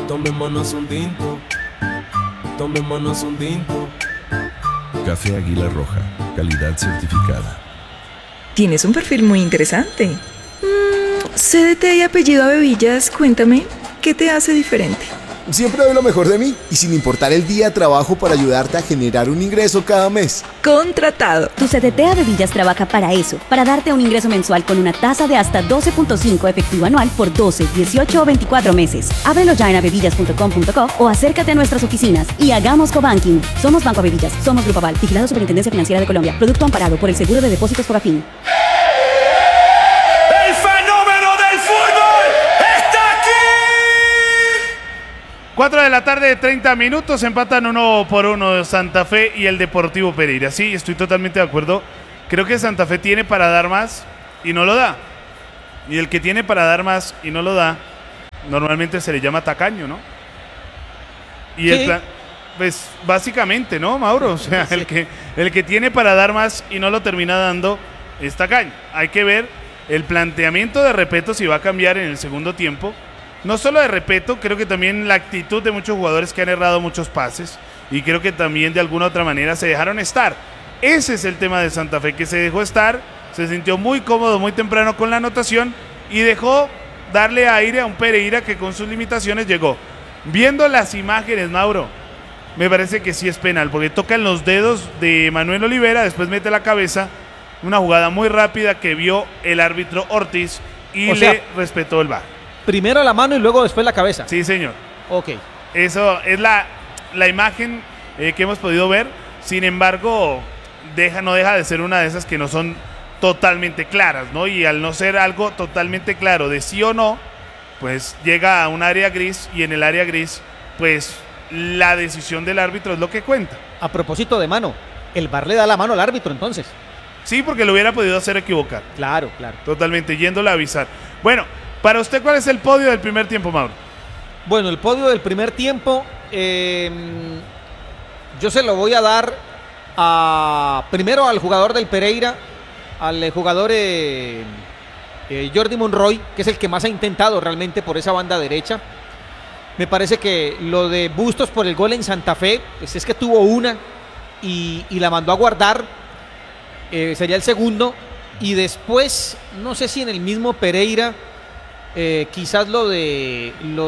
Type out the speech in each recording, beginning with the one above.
Tomémonos un tinto, tomémonos un tinto. Café Águila Roja, calidad certificada. Tienes un perfil muy interesante. CDT y apellido Abebillas, cuéntame, ¿qué te hace diferente? Siempre doy lo mejor de mí y sin importar el día trabajo para ayudarte a generar un ingreso cada mes. Contratado. Tu CDT Abebillas trabaja para eso, para darte un ingreso mensual con una tasa de hasta 12.5 efectivo anual por 12, 18 o 24 meses. Ábrelo ya en abebillas.com.co o acércate a nuestras oficinas y hagamos cobanking. Somos Banco Abebillas, somos Grupo Aval, vigilado Superintendencia Financiera de Colombia. Producto amparado por el Seguro de Depósitos Fogafín. 4 de la tarde, 30 minutos, empatan 1-1 Santa Fe y el Deportivo Pereira. Sí, estoy totalmente de acuerdo. Creo que Santa Fe tiene para dar más y no lo da. Y el que tiene para dar más y no lo da, normalmente se le llama tacaño, ¿no? Y el plan, pues básicamente, ¿no, Mauro? O sea, el que tiene para dar más y no lo termina dando es tacaño. Hay que ver el planteamiento de Repetto si va a cambiar en el segundo tiempo. No solo de Repetto, creo que también la actitud de muchos jugadores que han errado muchos pases y creo que también de alguna otra manera se dejaron estar. Ese es el tema de Santa Fe, que se dejó estar, se sintió muy cómodo muy temprano con la anotación y dejó darle aire a un Pereira que con sus limitaciones llegó. Viendo las imágenes, Mauro, me parece que sí es penal, porque toca en los dedos de Manuel Olivera, después mete la cabeza, una jugada muy rápida que vio el árbitro Ortiz y le respetó el VAR. Primero la mano y luego después la cabeza. Sí, señor. Ok. Eso es la imagen que hemos podido ver. Sin embargo, no deja de ser una de esas que no son totalmente claras, ¿no? Y al no ser algo totalmente claro de sí o no, pues llega a un área gris y en el área gris, pues la decisión del árbitro es lo que cuenta. A propósito de mano, el VAR le da la mano al árbitro entonces. Sí, porque lo hubiera podido hacer equivocar. Claro, claro. Totalmente, yéndole a avisar. Bueno, para usted, ¿cuál es el podio del primer tiempo, Mauro? Bueno, el podio del primer tiempo, yo se lo voy a dar primero al jugador del Pereira, al jugador Jordi Monroy, que es el que más ha intentado realmente por esa banda derecha. Me parece que lo de Bustos por el gol en Santa Fe, pues es que tuvo una y la mandó a guardar, sería el segundo. Y después, no sé si en el mismo Pereira, quizás lo de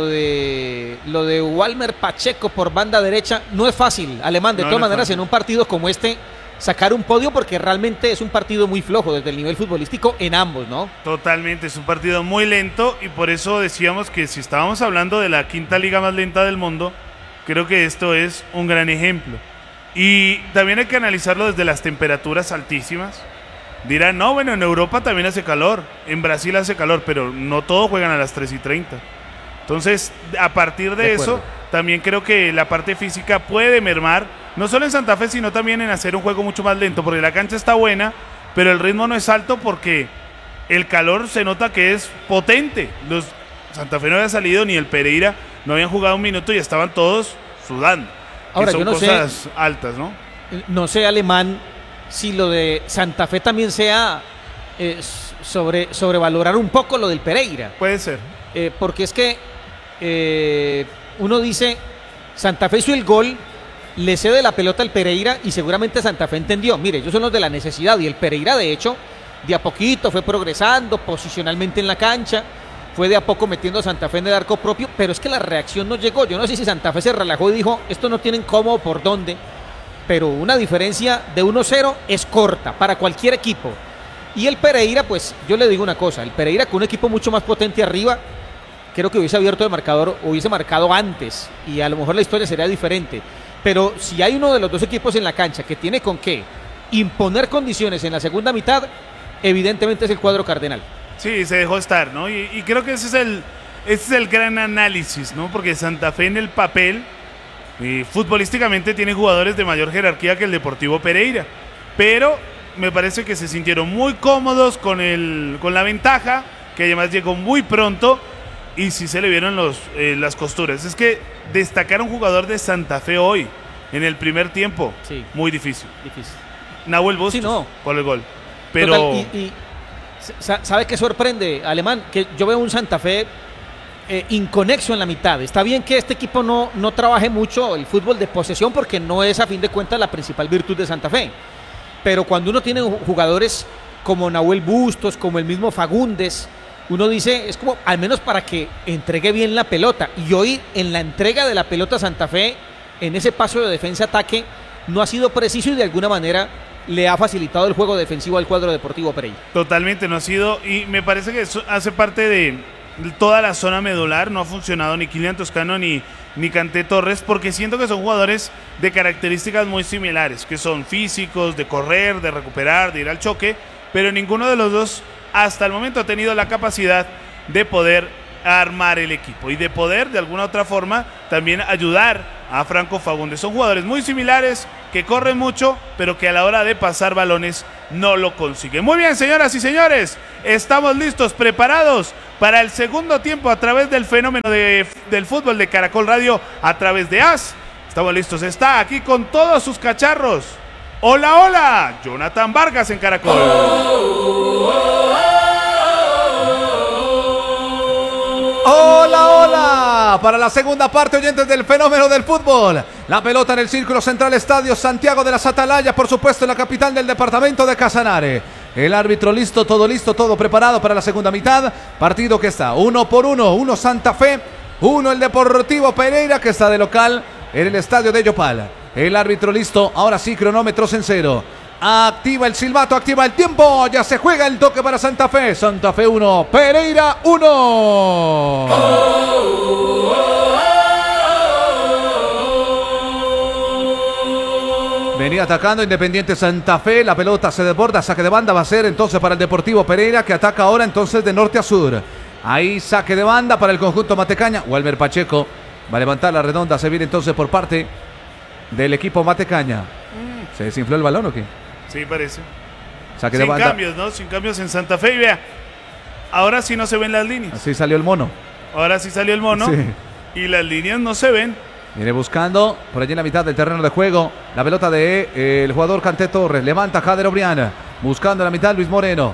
Walmer Pacheco por banda derecha. No es fácil, Alemán, de todas maneras, en un partido como este sacar un podio, porque realmente es un partido muy flojo desde el nivel futbolístico en ambos, ¿no? Totalmente, es un partido muy lento y por eso decíamos que si estábamos hablando de la quinta liga más lenta del mundo, creo que esto es un gran ejemplo. Y también hay que analizarlo desde las temperaturas altísimas. Dirán, no, bueno, en Europa también hace calor, en Brasil hace calor, pero no todos juegan a las 3:30. Entonces, a partir de eso, también creo que la parte física puede mermar, no solo en Santa Fe, sino también en hacer un juego mucho más lento, porque la cancha está buena, pero el ritmo no es alto porque el calor se nota que es potente. Santa Fe no había salido, ni el Pereira no habían jugado un minuto y estaban todos sudando. Ahora, son yo no cosas altas, ¿no? No sé, Alemán, si lo de Santa Fe también sea sobrevalorar un poco lo del Pereira. Puede ser. Porque es que uno dice, Santa Fe hizo el gol, le cede la pelota al Pereira y seguramente Santa Fe entendió, mire, ellos son los de la necesidad, y el Pereira de hecho de a poquito fue progresando posicionalmente en la cancha, fue de a poco metiendo a Santa Fe en el arco propio, pero es que la reacción no llegó. Yo no sé si Santa Fe se relajó y dijo, esto no tienen cómo o por dónde, pero una diferencia de 1-0 es corta para cualquier equipo. Y el Pereira, pues yo le digo una cosa, el Pereira con un equipo mucho más potente arriba, creo que hubiese abierto el marcador, hubiese marcado antes y a lo mejor la historia sería diferente. Pero si hay uno de los dos equipos en la cancha que tiene con qué imponer condiciones en la segunda mitad, evidentemente es el cuadro cardenal. Sí, se dejó estar, ¿no? Y creo que ese es el gran análisis, ¿no? Porque Santa Fe en el papel, futbolísticamente tiene jugadores de mayor jerarquía que el Deportivo Pereira, pero me parece que se sintieron muy cómodos con la ventaja, que además llegó muy pronto y sí se le vieron las costuras. Es que destacar a un jugador de Santa Fe hoy, en el primer tiempo, sí, muy difícil. Nahuel Bustos, sí, no, por el gol. Pero total, ¿sabe qué sorprende, Alemán? Que yo veo un Santa Fe inconexo en la mitad. Está bien que este equipo no trabaje mucho el fútbol de posesión porque no es a fin de cuentas la principal virtud de Santa Fe. Pero cuando uno tiene jugadores como Nahuel Bustos, como el mismo Fagundes, uno dice, es como al menos para que entregue bien la pelota. Y hoy en la entrega de la pelota Santa Fe, en ese paso de defensa-ataque, no ha sido preciso y de alguna manera le ha facilitado el juego defensivo al cuadro Deportivo Pereira. Totalmente no ha sido, y me parece que eso hace parte de toda la zona medular. No ha funcionado ni Kylian Toscano ni Kanté Torres, porque siento que son jugadores de características muy similares, que son físicos, de correr, de recuperar, de ir al choque, pero ninguno de los dos hasta el momento ha tenido la capacidad de poder armar el equipo y de poder de alguna otra forma también ayudar a Franco Fagundes. Son jugadores muy similares, que corren mucho, pero que a la hora de pasar balones no lo consiguen. Muy bien, señoras y señores, estamos listos, preparados para el segundo tiempo a través del fenómeno del fútbol de Caracol Radio, a través de AS. Estamos listos, está aquí con todos sus cacharros. Hola, hola, Jonathan Vargas en Caracol. Hola, hola, para la segunda parte, oyentes del fenómeno del fútbol. La pelota en el círculo central, Estadio Santiago de las Atalayas, por supuesto en la capital del departamento de Casanare. El árbitro listo, todo preparado para la segunda mitad. Partido que está 1-1, uno Santa Fe, uno el Deportivo Pereira, que está de local en el estadio de Yopal. El árbitro listo, ahora sí, cronómetros en cero. Activa el silbato, activa el tiempo, ya se juega el toque para Santa Fe. Santa Fe 1, Pereira 1. Venía atacando Independiente Santa Fe, la pelota se desborda, saque de banda va a ser entonces para el Deportivo Pereira, que ataca ahora entonces de norte a sur. Ahí saque de banda para el conjunto Matecaña. Walmer Pacheco va a levantar la redonda, se viene entonces por parte del equipo Matecaña. ¿Se desinfló el balón o qué? Sí, parece. Saque Sin de banda. cambios, ¿no? Sin cambios en Santa Fe. Y vea, ahora sí no se ven las líneas. Así salió el mono. Ahora sí salió el mono. Sí. Y las líneas no se ven. Viene buscando por allí en la mitad del terreno de juego la pelota de el jugador Kanté Torres. Levanta Jader Obriana. Buscando en la mitad Luis Moreno.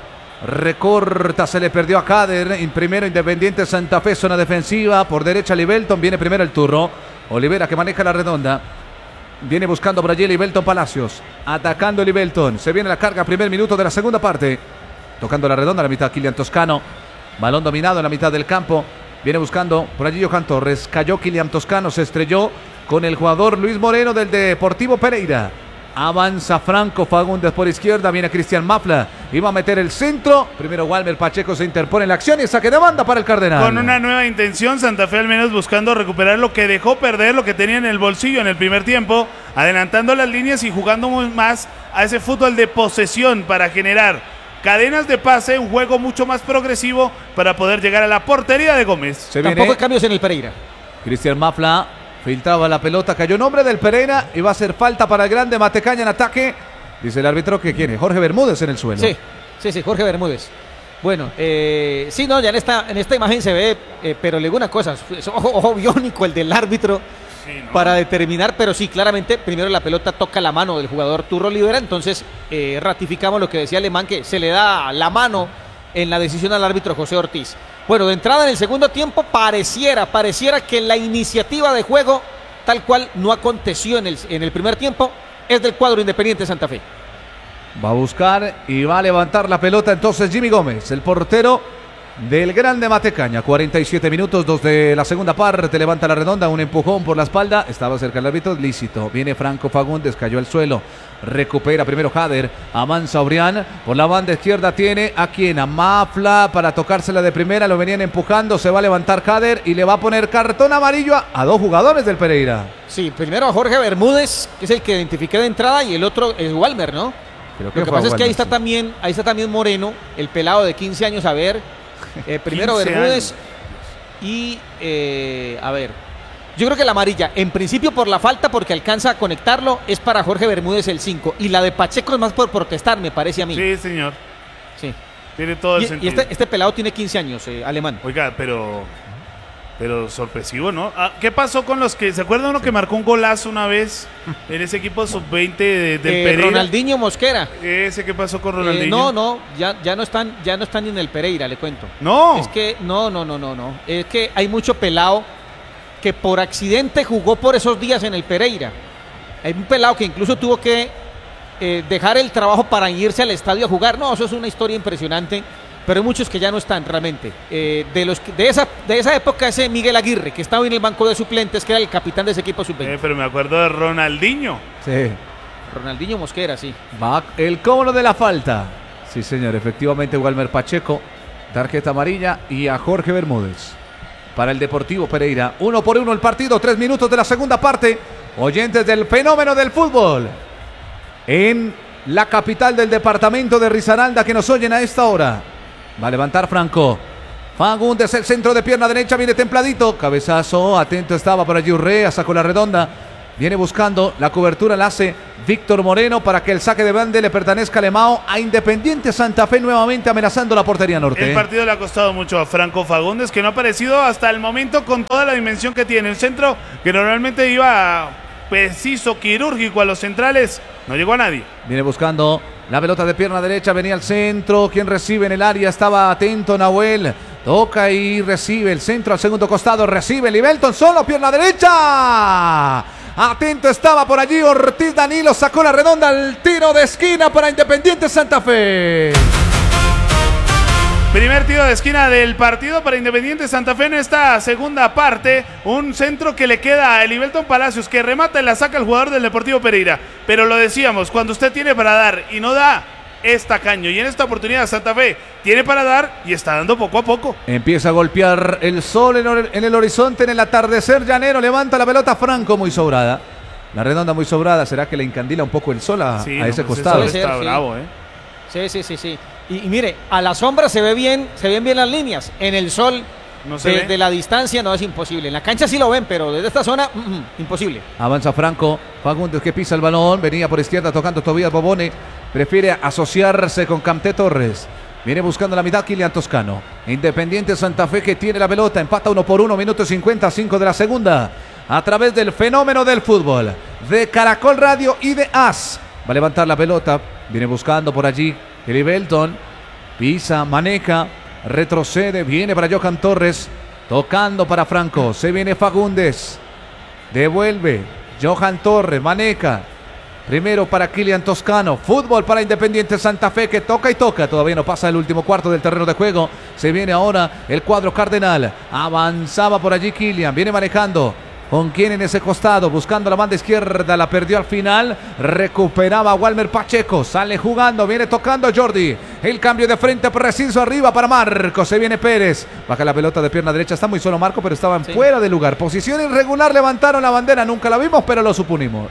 Recorta, se le perdió a Jader. En primero Independiente Santa Fe, zona defensiva. Por derecha Libelton, viene primero el turno. Olivera que maneja la redonda. Viene buscando por allí Libelton Palacios. Atacando Libelton. Se viene la carga, primer minuto de la segunda parte. Tocando la redonda, la mitad Kylian Toscano. Balón dominado en la mitad del campo. Viene buscando por allí Johan Torres. Cayó Kylian Toscano, se estrelló con el jugador Luis Moreno del Deportivo Pereira. Avanza Franco Fagundes por izquierda. Viene Cristian Mafla. Iba a meter el centro. Primero Walmer Pacheco se interpone en la acción y saque de banda para el Cardenal. Con una nueva intención, Santa Fe al menos buscando recuperar lo que dejó perder, lo que tenía en el bolsillo en el primer tiempo, adelantando las líneas y jugando más a ese fútbol de posesión para generar cadenas de pase, un juego mucho más progresivo para poder llegar a la portería de Gómez. Tampoco hay cambios en el Pereira. Cristian Mafla filtraba la pelota, cayó nombre del Pereira y va a hacer falta para el grande Matecaña en ataque. Dice el árbitro que quiere Jorge Bermúdez en el suelo. Sí, Jorge Bermúdez. Bueno, sí, no, ya en esta imagen se ve, pero le digo una cosa, es ojo biónico el del árbitro sí, ¿no? Para determinar, pero sí, claramente, primero la pelota toca la mano del jugador Turro Olivera, entonces ratificamos lo que decía Alemán, que se le da la mano en la decisión al árbitro José Ortiz. Bueno, de entrada en el segundo tiempo pareciera que la iniciativa de juego, tal cual no aconteció en el primer tiempo, es del cuadro Independiente Santa Fe. Va a buscar y va a levantar la pelota entonces Jimmy Gómez, el portero del grande Matecaña. 47 minutos, 2 de la segunda parte. Levanta la redonda, un empujón por la espalda. Estaba cerca el árbitro, lícito. Viene Franco Fagundes, cayó al suelo. Recupera primero Jader. Avanza Obrián. Por la banda izquierda tiene a quien, a Mafla para tocársela de primera. Lo venían empujando. Se va a levantar Jader y le va a poner cartón amarillo a dos jugadores del Pereira. Sí, primero a Jorge Bermúdez, que es el que identifiqué de entrada, y el otro es Walmer, ¿no? Lo que pasa es que ahí está también Moreno, el pelado de 15 años, a ver. Primero Bermúdez y a ver, yo creo que la amarilla en principio por la falta, porque alcanza a conectarlo, es para Jorge Bermúdez el 5, y la de Pacheco es más por protestar, me parece a mí. Sí, señor. Sí. Tiene todo el sentido. Y este pelado tiene 15 años, Alemán. Oiga, pero Pero sorpresivo, ¿no? ¿Qué pasó con los que... ¿Se acuerda uno que marcó un golazo una vez en ese equipo sub-20 del Pereira? Ronaldinho Mosquera. ¿Qué pasó con Ronaldinho? No, ya no están ni en el Pereira, le cuento. No. Es que, no. Es que hay mucho pelado que por accidente jugó por esos días en el Pereira. Hay un pelado que incluso tuvo que dejar el trabajo para irse al estadio a jugar. No, eso es una historia impresionante. Pero hay muchos que ya no están realmente. De esa época, ese Miguel Aguirre, que estaba en el banco de suplentes, que era el capitán de ese equipo sub-20. Pero me acuerdo de Ronaldinho. Sí. Ronaldinho Mosquera, sí. Va el cobro de la falta. Sí, señor, efectivamente, Walmer Pacheco, tarjeta amarilla, y a Jorge Bermúdez. Para el Deportivo Pereira, 1-1 el partido, 3 minutos de la segunda parte. Oyentes del fenómeno del fútbol en la capital del departamento de Risaralda que nos oyen a esta hora. Va a levantar Franco. Fagundes, el centro de pierna derecha, viene templadito. Cabezazo, atento estaba por allí Urrea, sacó la redonda. Viene buscando la cobertura, la hace Víctor Moreno para que el saque de bande le pertenezca a Lemao. A Independiente Santa Fe nuevamente amenazando la portería norte. El partido le ha costado mucho a Franco Fagundes, que no ha aparecido hasta el momento con toda la dimensión que tiene. El centro, que normalmente iba preciso, quirúrgico a los centrales, no llegó a nadie. Viene buscando la pelota de pierna derecha, venía al centro. Quien recibe en el área, estaba atento Nahuel. Toca y recibe el centro al segundo costado. Recibe Libelton, solo pierna derecha. Atento estaba por allí Ortiz Danilo. Sacó la redonda al tiro de esquina para Independiente Santa Fe. Primer tiro de esquina del partido para Independiente Santa Fe en esta segunda parte. Un centro que le queda a Elivelton Palacios, que remata y la saca el jugador del Deportivo Pereira. Pero lo decíamos, cuando usted tiene para dar y no da, es tacaño. Y en esta oportunidad Santa Fe tiene para dar y está dando poco a poco. Empieza a golpear el sol en el horizonte, en el atardecer llanero. Levanta la pelota Franco, muy sobrada. La redonda muy sobrada. ¿Será que le encandila un poco el sol a ese costado? Está bravo, Sí. Y mire, a la sombra se ven bien las líneas. En el sol, no se desde ve. la distancia no es imposible. En la cancha sí lo ven, pero desde esta zona, imposible. Avanza Franco, Fagundes que pisa el balón, venía por izquierda tocando Tobías Bobone, prefiere asociarse con Camté Torres. Viene buscando la mitad Kilian Toscano. Independiente Santa Fe que tiene la pelota, empata 1-1, minuto 55 de la segunda. A través del fenómeno del fútbol, de Caracol Radio y de AS. Va a levantar la pelota, viene buscando por allí Elivelton, pisa, maneja, retrocede, viene para Johan Torres, tocando para Franco, se viene Fagundes, devuelve, Johan Torres, maneja, primero para Kilian Toscano, fútbol para Independiente Santa Fe que toca y toca, todavía no pasa el último cuarto del terreno de juego, se viene ahora el cuadro cardenal, avanzaba por allí Kilian, viene manejando. ¿Con quién en ese costado? Buscando la banda izquierda, la perdió al final. Recuperaba Walmer Pacheco. Sale jugando, viene tocando Jordi. El cambio de frente preciso arriba para Marco. Se viene Pérez. Baja la pelota de pierna derecha. Está muy solo Marco, pero estaban fuera de lugar. Posición irregular, levantaron la bandera. Nunca la vimos, pero lo suponemos.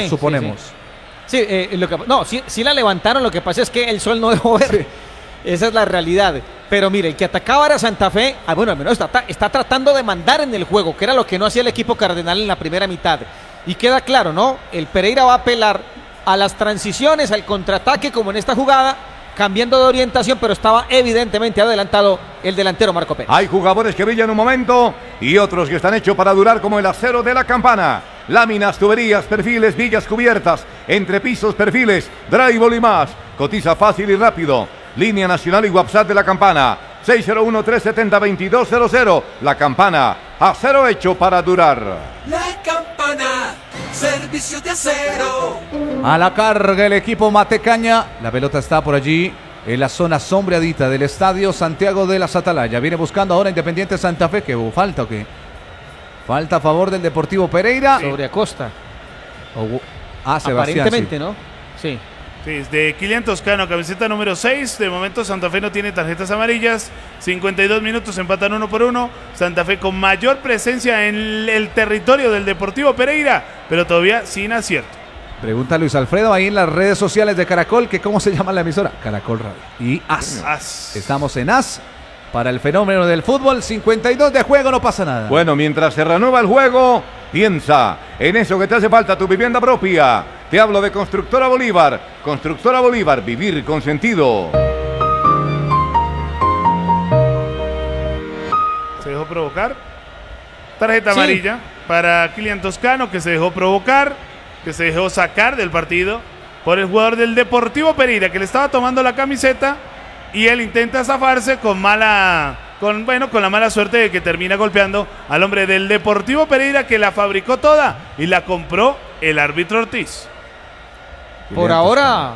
Sí, la levantaron. Lo que pasa es que el sol no dejó ver. Esa es la realidad. Pero mire, el que atacaba era Santa Fe. Bueno, al menos está tratando de mandar en el juego, que era lo que no hacía el equipo cardenal en la primera mitad. Y queda claro, ¿no? El Pereira va a apelar a las transiciones, al contraataque, como en esta jugada, cambiando de orientación, pero estaba evidentemente adelantado el delantero Marco Pérez. Hay jugadores que brillan un momento y otros que están hechos para durar, como el acero de la campana. Láminas, tuberías, perfiles, vigas cubiertas, entrepisos, perfiles, drywall y más. Cotiza fácil y rápido. Línea nacional y WhatsApp de la campana 601-370-2200. La campana, acero hecho para durar. La campana, servicios de acero. A la carga el equipo Matecaña. La pelota está por allí en la zona sombreadita del estadio Santiago de las Atalayas. Viene buscando ahora Independiente Santa Fe. ¿Que hubo falta o qué? Falta a favor del Deportivo Pereira. Sobre Acosta. Sebastián. Aparentemente, ¿no? Sí. Sí, de Kilian Toscano, camiseta número 6. De momento Santa Fe no tiene tarjetas amarillas. 52 minutos, empatan 1-1. Santa Fe con mayor presencia en el territorio del Deportivo Pereira, pero todavía sin acierto. Pregunta Luis Alfredo ahí en las redes sociales de Caracol, que cómo se llama la emisora. Caracol Radio. Y AS. Estamos en AS para el fenómeno del fútbol. 52 de juego, no pasa nada. Bueno, mientras se renueva el juego, piensa en eso que te hace falta, tu vivienda propia. Te hablo de Constructora Bolívar. Constructora Bolívar, vivir con sentido. ¿Se dejó provocar? Tarjeta Sí. amarilla para Kylian Toscano, que se dejó provocar, que se dejó sacar del partido por el jugador del Deportivo Pereira, que le estaba tomando la camiseta y él intenta zafarse con la mala suerte de que termina golpeando al hombre del Deportivo Pereira, que la fabricó toda y la compró el árbitro Ortiz. Por ahora,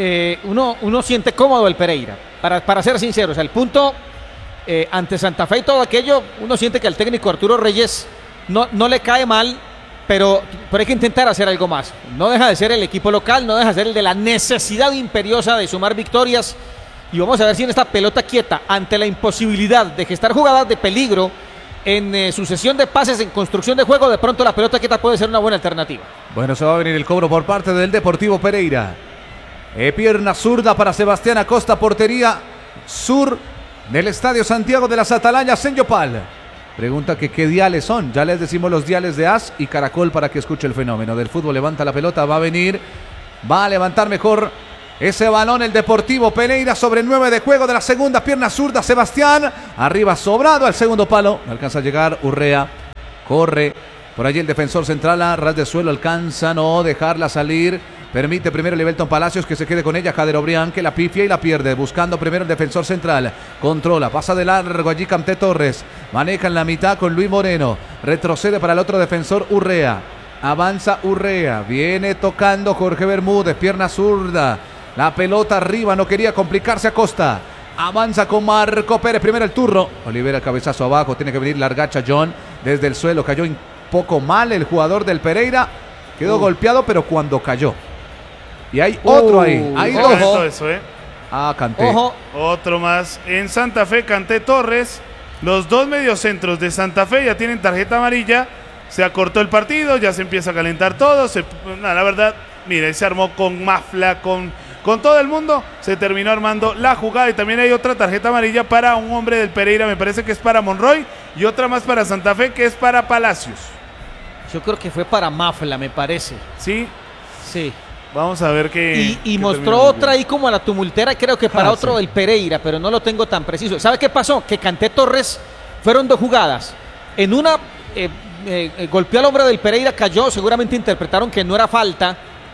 uno siente cómodo el Pereira, para ser sincero. O sea, el punto ante Santa Fe y todo aquello, uno siente que al técnico Arturo Reyes no le cae mal, pero hay que intentar hacer algo más. No deja de ser el equipo local, no deja de ser el de la necesidad imperiosa de sumar victorias. Y vamos a ver si en esta pelota quieta, ante la imposibilidad de gestar jugadas de peligro en sucesión de pases, en construcción de juego, de pronto la pelota quieta puede ser una buena alternativa. Bueno, se va a venir el cobro por parte del Deportivo Pereira. Pierna zurda para Sebastián Acosta, portería sur del Estadio Santiago de las Atalañas en Yopal. Pregunta que qué diales son. Ya les decimos los diales de AS y Caracol para que escuche el fenómeno del fútbol. Levanta la pelota, va a venir, va a levantar mejor ese balón el Deportivo Pereira sobre 9 de juego de la segunda. Pierna zurda Sebastián, arriba sobrado al segundo palo. No alcanza a llegar Urrea, corre por allí el defensor central a ras de suelo, alcanza no dejarla salir. Permite primero Livelton Palacios que se quede con ella. Jader Obrián que la pifia y la pierde. Buscando primero el defensor central. Controla, pasa de largo allí Camté Torres. Maneja en la mitad con Luis Moreno. Retrocede para el otro defensor Urrea. Avanza Urrea. Viene tocando Jorge Bermúdez. Pierna zurda. La pelota arriba. No quería complicarse Acosta. Avanza con Marco Pérez. Primero el turno. Olivera cabezazo abajo. Tiene que venir Largacha John. Desde el suelo cayó un poco mal el jugador del Pereira. Quedó golpeado pero cuando cayó. Y hay otro ahí. Hay dos. Eso, Kanté. Ojo. Otro más en Santa Fe, Kanté Torres. Los dos mediocentros de Santa Fe ya tienen tarjeta amarilla. Se acortó el partido, ya se empieza a calentar todo. La verdad, mire, se armó con Mafla, con todo el mundo. Se terminó armando la jugada y también hay otra tarjeta amarilla para un hombre del Pereira. Me parece que es para Monroy y otra más para Santa Fe que es para Palacios. Yo creo que fue para Mafla, me parece. ¿Sí? Sí. Vamos a ver qué... Y mostró otra ahí como a la tumultera, creo que para otro del Pereira, pero no lo tengo tan preciso. ¿Sabe qué pasó? Que Kanté Torres fueron dos jugadas. En una golpeó al hombre del Pereira, cayó, seguramente interpretaron que no era falta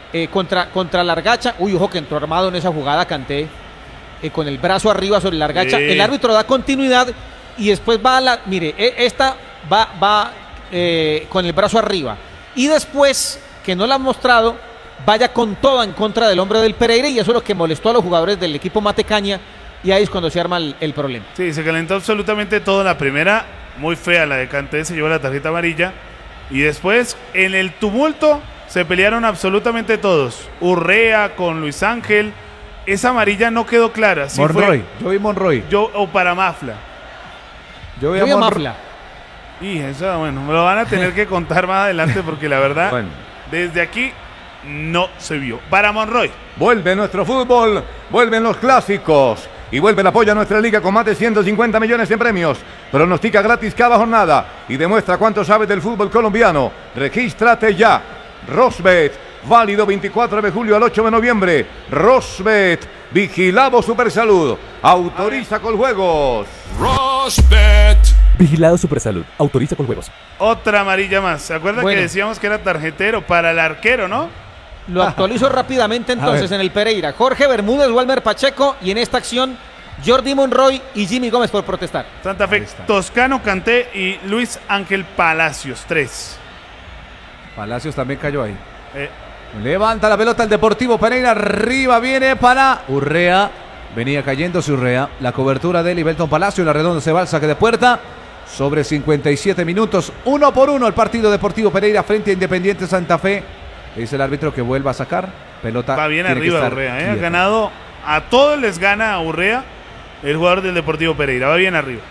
contra Largacha. Uy, ojo que entró armado en esa jugada Kanté, con el brazo arriba sobre Largacha. El árbitro da continuidad y después va a la... Mire, esta va con el brazo arriba. Y después, que no la han mostrado, vaya con todo en contra del hombre del Pereira y eso es lo que molestó a los jugadores del equipo Matecaña y ahí es cuando se arma el problema. Sí, se calentó absolutamente todo en la primera, muy fea la de Kanté, se llevó la tarjeta amarilla y después en el tumulto se pelearon absolutamente todos. Urrea con Luis Ángel, esa amarilla no quedó clara. Si Monroy, yo vi Monroy. O para Mafla. Yo vi a Mafla. Y eso, bueno, me lo van a tener que contar más adelante porque la verdad, Bueno. desde aquí no se vio. Para Monroy. Vuelve nuestro fútbol, vuelven los clásicos y vuelve el apoyo a nuestra liga con más de 150 millones en premios. Pronostica gratis cada jornada y demuestra cuánto sabes del fútbol colombiano. Regístrate ya. Rosbet, válido 24 de julio al 8 de noviembre. Rosbet, vigilado Supersalud. Autoriza con juegos. Rosbet. Vigilado Supersalud. Autoriza con juegos. Otra amarilla más. ¿Se acuerdan Bueno. que decíamos que era tarjetero para el arquero, no? Lo actualizo rápidamente entonces en el Pereira. Jorge Bermúdez, Walmer Pacheco y en esta acción Jordi Monroy y Jimmy Gómez por protestar. Santa Fe, Toscano, Kanté y Luis Ángel Palacios, 3. Palacios también cayó ahí. Levanta la pelota el Deportivo Pereira. Arriba viene para Urrea. Venía cayéndose Urrea. La cobertura de Livelton Palacio. La redonda se va al saque de puerta. Sobre 57 minutos. 1-1 el partido Deportivo Pereira frente a Independiente Santa Fe. Dice el árbitro que vuelva a sacar. Pelota. Va bien tiene que arriba estar Urrea. Ha quieta. ganado. A todos les gana a Urrea, el jugador del Deportivo Pereira. Va bien arriba.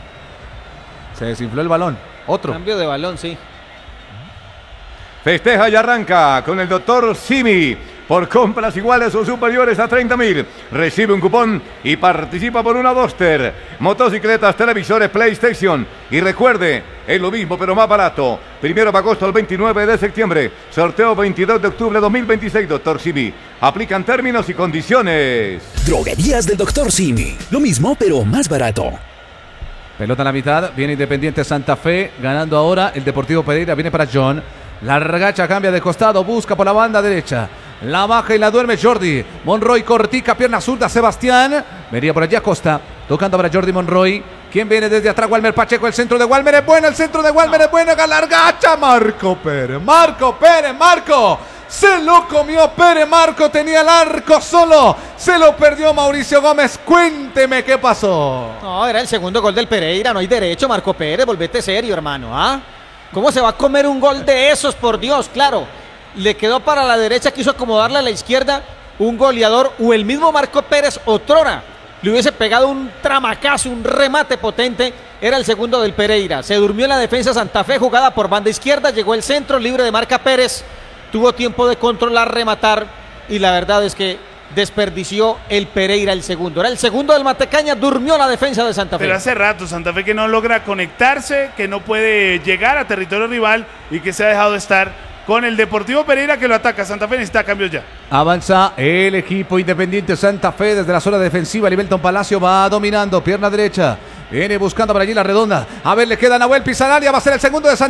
Se desinfló el balón. Otro. Cambio de balón, sí. Festeja y arranca con el doctor Simi. Por compras iguales o superiores a 30.000. Recibe un cupón y participa por una Duster. Motocicletas, televisores, PlayStation. Y recuerde, es lo mismo pero más barato. 1 de agosto al 29 de septiembre. Sorteo 22 de octubre de 2026. Doctor Simi. Aplican términos y condiciones. Droguerías del Dr. Simi. Lo mismo pero más barato. Pelota en la mitad, viene Independiente Santa Fe, ganando ahora el Deportivo Pereira, viene para John. La regacha cambia de costado, busca por la banda derecha. La baja y la duerme Jordi. Monroy cortica, pierna zurda, Sebastián. Venía por allí Acosta, tocando para Jordi Monroy. ¿Quién viene desde atrás? Walmer Pacheco, el centro de Walmer es bueno, el centro de Walmer es bueno. Largacha, Marco Pérez, Marco. Se lo comió Pérez, Marco tenía el arco solo. Se lo perdió Mauricio Gómez. Cuénteme qué pasó. No, era el segundo gol del Pereira. No hay derecho, Marco Pérez. Volvete serio, hermano. ¿Ah? ¿Cómo se va a comer un gol de esos, por Dios? Claro, le quedó para la derecha, quiso acomodarle a la izquierda. Un goleador o el mismo Marco Pérez otrora le hubiese pegado un tramacazo, un remate potente. Era el segundo del Pereira. Se durmió en la defensa Santa Fe, jugada por banda izquierda. Llegó el centro, libre de marca Pérez. Tuvo tiempo de controlar, rematar, y la verdad es que desperdició el Pereira el segundo. Era el segundo del Matecaña, durmió la defensa de Santa Fe. Pero hace rato Santa Fe que no logra conectarse, que no puede llegar a territorio rival y que se ha dejado estar con el Deportivo Pereira que lo ataca. Santa Fe necesita cambios ya. Avanza el equipo Independiente Santa Fe desde la zona defensiva. Libelton Palacio va dominando, pierna derecha. Viene buscando por allí la redonda. A ver, le queda Nahuel Pizarralia, va a ser el segundo de Santa Fe.